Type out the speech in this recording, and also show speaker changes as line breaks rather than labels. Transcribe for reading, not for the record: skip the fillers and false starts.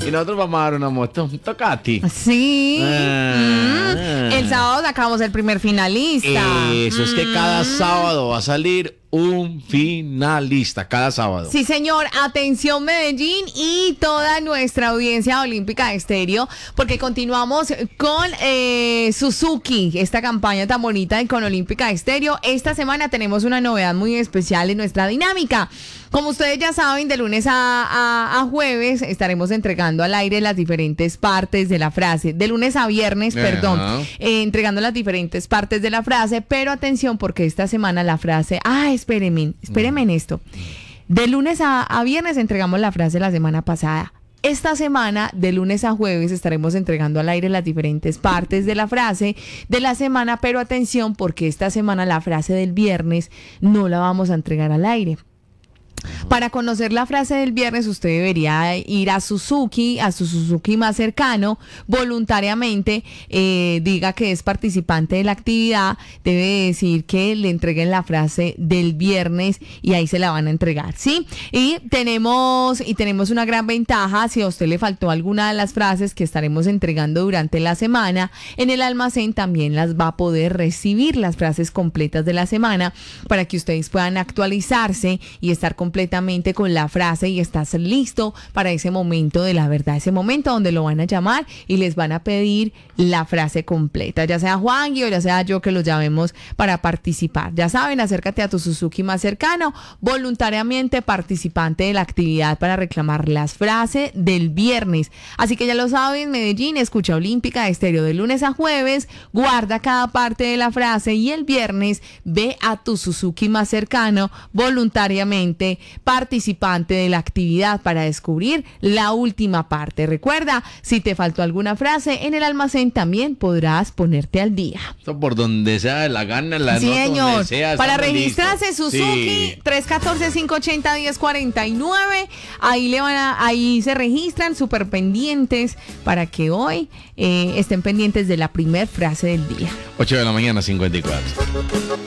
Y nosotros vamos a dar una moto, un Tocati.
Sí. El sábado sacamos el primer finalista.
Eso es que cada sábado va a salir un finalista, cada sábado.
Sí, señor. Atención, Medellín y toda nuestra audiencia olímpica estéreo, porque continuamos con Suzuki, esta campaña tan bonita con Olímpica Estéreo. Esta semana tenemos una novedad muy especial en nuestra dinámica. Como ustedes ya saben, de lunes a jueves estaremos entregando al aire las diferentes partes de la frase. De lunes a viernes, perdón, entregando las diferentes partes de la frase, pero atención porque esta semana la frase... espérenme en esto. De lunes a viernes entregamos la frase la semana pasada. Esta semana, de lunes a jueves, estaremos entregando al aire las diferentes partes de la frase de la semana, pero atención porque esta semana la frase del viernes no la vamos a entregar al aire. Para conocer la frase del viernes, usted debería ir a su Suzuki más cercano, voluntariamente, diga que es participante de la actividad, debe decir que le entreguen la frase del viernes y ahí se la van a entregar, ¿sí? Y tenemos una gran ventaja, si a usted le faltó alguna de las frases que estaremos entregando durante la semana, en el almacén también las va a poder recibir, las frases completas de la semana, para que ustedes puedan actualizarse y estar completamente con la frase y estás listo para ese momento de la verdad, ese momento donde lo van a llamar y les van a pedir la frase completa, ya sea Juan o ya sea yo que los llamemos para participar. Ya saben, acércate a tu Suzuki más cercano, voluntariamente participante de la actividad para reclamar las frases del viernes. Así que ya lo saben, Medellín, escucha Olímpica Estéreo de lunes a jueves, guarda cada parte de la frase y el viernes ve a tu Suzuki más cercano, voluntariamente participante de la actividad para descubrir la última parte. Recuerda, si te faltó alguna frase en el almacén también podrás ponerte al día.
Esto por donde sea de la gana, la
sí,
nota,
señor.
donde sea.
Para registrarse Suzuki,
sí.
314-580-1049. Ahí se registran, súper pendientes para que hoy estén pendientes de la primer frase del día.
8 de la mañana, 54.